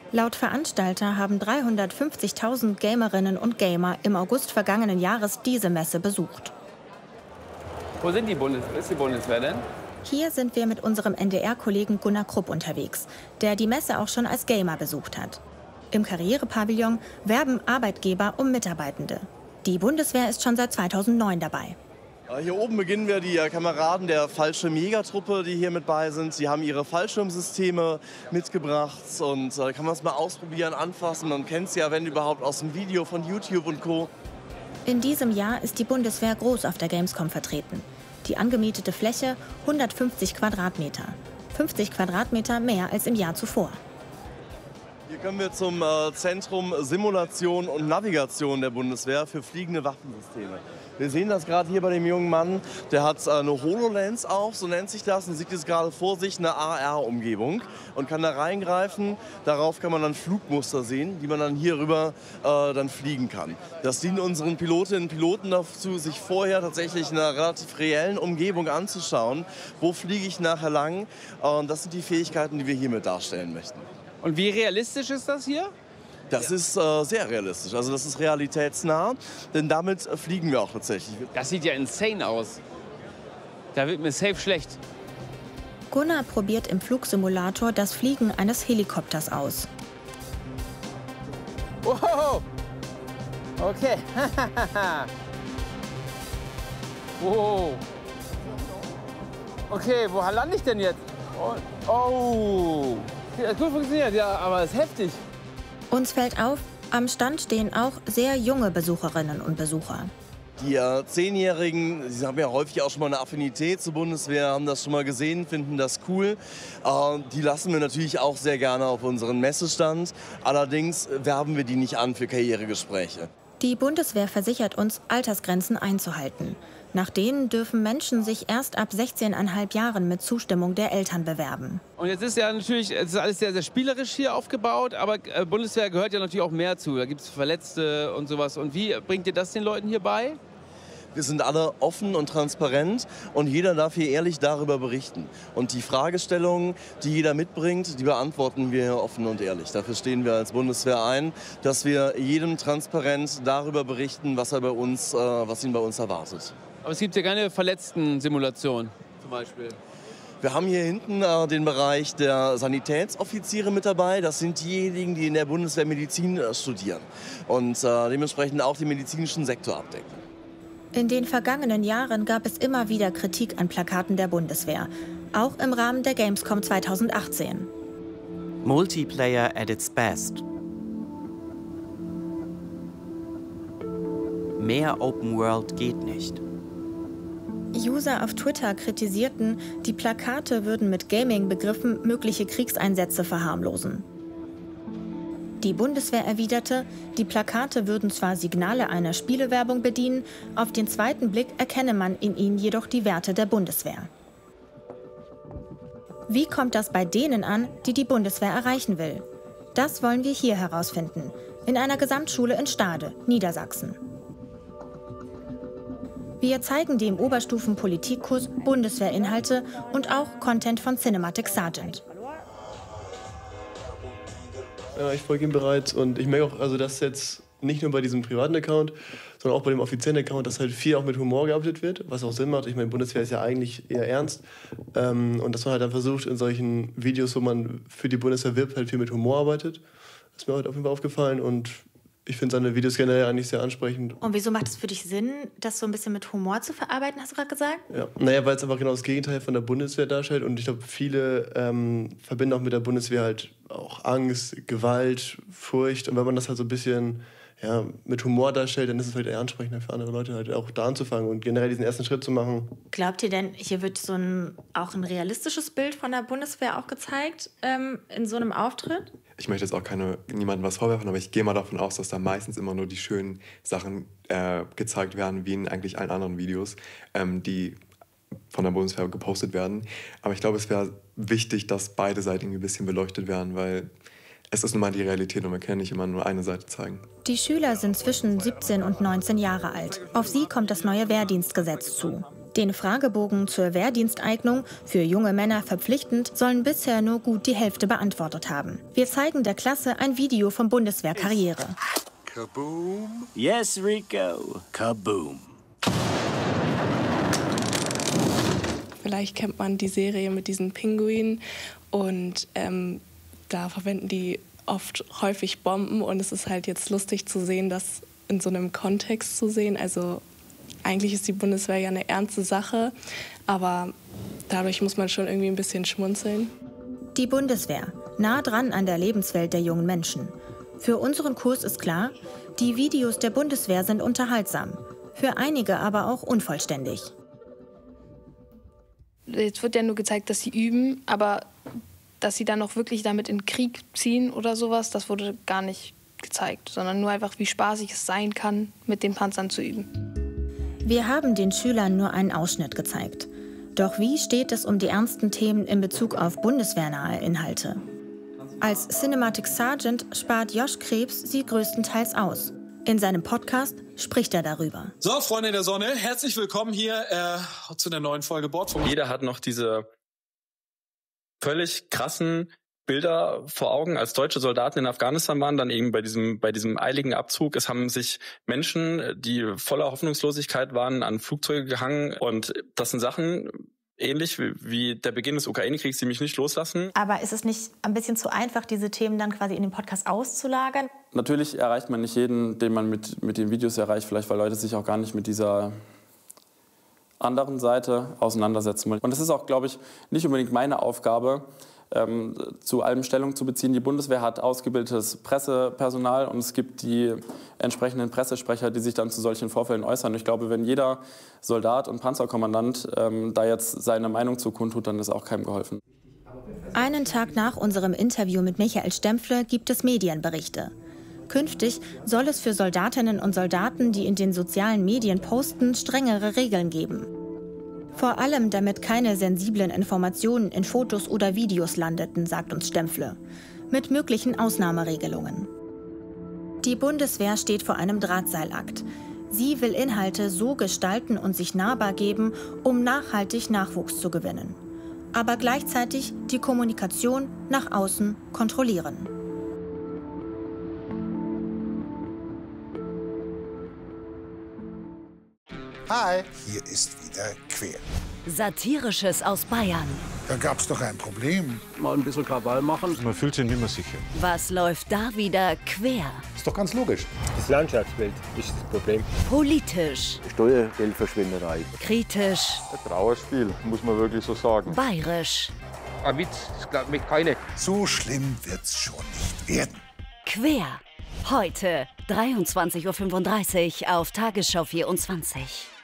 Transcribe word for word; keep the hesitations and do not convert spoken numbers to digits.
Laut Veranstalter haben dreihundertfünfzigtausend Gamerinnen und Gamer im August vergangenen Jahres diese Messe besucht. Wo sind die Bundes ist die Bundeswehr denn? Hier sind wir mit unserem N D R-Kollegen Gunnar Krupp unterwegs, der die Messe auch schon als Gamer besucht hat. Im Karrierepavillon werben Arbeitgeber um Mitarbeitende. Die Bundeswehr ist schon seit zweitausendneun dabei. Hier oben beginnen wir die Kameraden der Fallschirmjägertruppe, die hier mit bei sind. Sie haben ihre Fallschirmsysteme mitgebracht und da kann man es mal ausprobieren, anfassen. Man kennt es ja, wenn überhaupt, aus dem Video von YouTube und Co. In diesem Jahr ist die Bundeswehr groß auf der Gamescom vertreten. Die angemietete Fläche hundertfünfzig Quadratmeter. fünfzig Quadratmeter mehr als im Jahr zuvor. Hier kommen wir zum äh, Zentrum Simulation und Navigation der Bundeswehr für fliegende Waffensysteme. Wir sehen das gerade hier bei dem jungen Mann, der hat äh, eine HoloLens auf, so nennt sich das, und sieht jetzt gerade vor sich eine A R-Umgebung und kann da reingreifen. Darauf kann man dann Flugmuster sehen, die man dann hier rüber äh, dann fliegen kann. Das dient unseren Pilotinnen und Piloten dazu, sich vorher tatsächlich in einer relativ reellen Umgebung anzuschauen, wo fliege ich nachher lang. Und das sind die Fähigkeiten, die wir hiermit darstellen möchten. Und wie realistisch ist das hier? Das ist äh, sehr realistisch, also das ist realitätsnah, denn damit äh, fliegen wir auch tatsächlich. Das sieht ja insane aus. Da wird mir safe schlecht. Gunnar probiert im Flugsimulator das Fliegen eines Helikopters aus. Wow! Okay. Wow. Okay, wo lande ich denn jetzt? Oh. Oh. Ja, gut funktioniert, ja, aber es ist heftig. Uns fällt auf, am Stand stehen auch sehr junge Besucherinnen und Besucher. Die äh, Zehnjährigen, die haben ja häufig auch schon mal eine Affinität zur Bundeswehr, haben das schon mal gesehen, finden das cool. Äh, die lassen wir natürlich auch sehr gerne auf unseren Messestand. Allerdings werben wir die nicht an für Karrieregespräche. Die Bundeswehr versichert uns, Altersgrenzen einzuhalten. Nach denen dürfen Menschen sich erst ab sechzehn Komma fünf Jahren mit Zustimmung der Eltern bewerben. Und jetzt ist ja natürlich, es ist alles sehr, sehr spielerisch hier aufgebaut, aber äh, Bundeswehr gehört ja natürlich auch mehr zu. Da gibt es Verletzte und sowas. Und wie bringt ihr das den Leuten hier bei? Wir sind alle offen und transparent und jeder darf hier ehrlich darüber berichten. Und die Fragestellungen, die jeder mitbringt, die beantworten wir offen und ehrlich. Dafür stehen wir als Bundeswehr ein, dass wir jedem transparent darüber berichten, was er bei uns, äh, was ihn bei uns erwartet. Aber es gibt ja keine Verletzten-Simulation zum Beispiel. Wir haben hier hinten äh, den Bereich der Sanitätsoffiziere mit dabei. Das sind diejenigen, die in der Bundeswehr Medizin äh, studieren und äh, dementsprechend auch den medizinischen Sektor abdecken. In den vergangenen Jahren gab es immer wieder Kritik an Plakaten der Bundeswehr, auch im Rahmen der Gamescom zweitausendachtzehn. Multiplayer at its best. Mehr Open World geht nicht. User auf Twitter kritisierten, die Plakate würden mit Gaming-Begriffen mögliche Kriegseinsätze verharmlosen. Die Bundeswehr erwiderte, die Plakate würden zwar Signale einer Spielewerbung bedienen, auf den zweiten Blick erkenne man in ihnen jedoch die Werte der Bundeswehr. Wie kommt das bei denen an, die die Bundeswehr erreichen will? Das wollen wir hier herausfinden, in einer Gesamtschule in Stade, Niedersachsen. Wir zeigen dem Oberstufen-Politikkurs Bundeswehrinhalte und auch Content von Cinematic Sergeant. Ja, ich folge ihm bereits und ich merke auch, also dass jetzt nicht nur bei diesem privaten Account, sondern auch bei dem offiziellen Account, dass halt viel auch mit Humor gearbeitet wird, was auch Sinn macht. Ich meine, Bundeswehr ist ja eigentlich eher ernst ähm, und dass man halt dann versucht, in solchen Videos, wo man für die Bundeswehr wirbt, halt viel mit Humor arbeitet. Das ist mir heute auf jeden Fall aufgefallen und ich finde seine Videos generell eigentlich sehr ansprechend. Und wieso macht es für dich Sinn, das so ein bisschen mit Humor zu verarbeiten, hast du gerade gesagt? Ja, naja, weil es einfach genau das Gegenteil von der Bundeswehr darstellt. Und ich glaube, viele ähm, verbinden auch mit der Bundeswehr halt auch Angst, Gewalt, Furcht. Und wenn man das halt so ein bisschen ja, mit Humor darstellt, dann ist es halt eher ansprechender für andere Leute, halt auch da anzufangen und generell diesen ersten Schritt zu machen. Glaubt ihr denn, hier wird so ein, auch ein realistisches Bild von der Bundeswehr auch gezeigt ähm, in so einem Auftritt? Ich möchte jetzt auch keine, niemandem was vorwerfen, aber ich gehe mal davon aus, dass da meistens immer nur die schönen Sachen äh, gezeigt werden, wie in eigentlich allen anderen Videos, ähm, die von der Bundeswehr gepostet werden. Aber ich glaube, es wäre wichtig, dass beide Seiten irgendwie ein bisschen beleuchtet werden, weil es ist nun mal die Realität und man kann nicht immer nur eine Seite zeigen. Die Schüler sind zwischen siebzehn und neunzehn Jahre alt. Auf sie kommt das neue Wehrdienstgesetz zu. Den Fragebogen zur Wehrdiensteignung, für junge Männer verpflichtend, sollen bisher nur gut die Hälfte beantwortet haben. Wir zeigen der Klasse ein Video vom Bundeswehr-Karriere. Kaboom. Yes, Rico. Kaboom. Vielleicht kennt man die Serie mit diesen Pinguinen und ähm, da verwenden die oft häufig Bomben und es ist halt jetzt lustig zu sehen, das in so einem Kontext zu sehen. Also eigentlich ist die Bundeswehr ja eine ernste Sache, aber dadurch muss man schon irgendwie ein bisschen schmunzeln. Die Bundeswehr, nah dran an der Lebenswelt der jungen Menschen. Für unseren Kurs ist klar, die Videos der Bundeswehr sind unterhaltsam, für einige aber auch unvollständig. Jetzt wird ja nur gezeigt, dass sie üben, aber dass sie dann auch wirklich damit in den Krieg ziehen oder sowas, das wurde gar nicht gezeigt, sondern nur einfach, wie spaßig es sein kann, mit den Panzern zu üben. Wir haben den Schülern nur einen Ausschnitt gezeigt. Doch wie steht es um die ernsten Themen in Bezug auf bundeswehrnahe Inhalte? Als Cinematic Sergeant spart Josh Krebs sie größtenteils aus. In seinem Podcast spricht er darüber. So, Freunde der Sonne, herzlich willkommen hier äh, zu einer neuen Folge Bordfunk. Jeder hat noch diese völlig krassen Bilder vor Augen, als deutsche Soldaten in Afghanistan waren, dann eben bei diesem bei diesem eiligen Abzug. Es haben sich Menschen, die voller Hoffnungslosigkeit waren, an Flugzeuge gehangen. Und das sind Sachen, ähnlich wie, wie der Beginn des Ukraine-Kriegs, die mich nicht loslassen. Aber ist es nicht ein bisschen zu einfach, diese Themen dann quasi in den Podcast auszulagern? Natürlich erreicht man nicht jeden, den man mit, mit den Videos erreicht, vielleicht weil Leute sich auch gar nicht mit dieser anderen Seite auseinandersetzen wollen. Und es ist auch, glaube ich, nicht unbedingt meine Aufgabe, ähm, zu allem Stellung zu beziehen. Die Bundeswehr hat ausgebildetes Pressepersonal und es gibt die entsprechenden Pressesprecher, die sich dann zu solchen Vorfällen äußern. Ich glaube, wenn jeder Soldat und Panzerkommandant ähm, da jetzt seine Meinung zu kundtut, dann ist auch keinem geholfen. Einen Tag nach unserem Interview mit Michael Stempfle gibt es Medienberichte. Künftig soll es für Soldatinnen und Soldaten, die in den sozialen Medien posten, strengere Regeln geben. Vor allem, damit keine sensiblen Informationen in Fotos oder Videos landeten, sagt uns Stempfle, mit möglichen Ausnahmeregelungen. Die Bundeswehr steht vor einem Drahtseilakt. Sie will Inhalte so gestalten und sich nahbar geben, um nachhaltig Nachwuchs zu gewinnen. Aber gleichzeitig die Kommunikation nach außen kontrollieren. Hi, hier ist wieder Quer. Satirisches aus Bayern. Da gab's doch ein Problem. Mal ein bisschen Krawall machen. Man fühlt sich nicht mehr sicher. Was läuft da wieder quer? Ist doch ganz logisch. Das Landschaftsbild ist das Problem. Politisch. Steuergeldverschwenderei. Kritisch. Ein Trauerspiel, muss man wirklich so sagen. Bayerisch. Ein Witz, das glaubt mich keine. So schlimm wird's schon nicht werden. Quer. Heute, dreiundzwanzig Uhr fünfunddreißig auf Tagesschau vierundzwanzig.